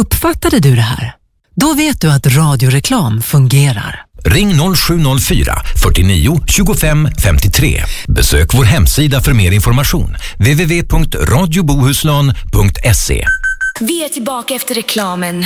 Uppfattade du det här? Då vet du att radioreklam fungerar. Ring 0704 49 25 53. Besök vår hemsida för mer information. www.radiobohuslän.se. Vi är tillbaka efter reklamen.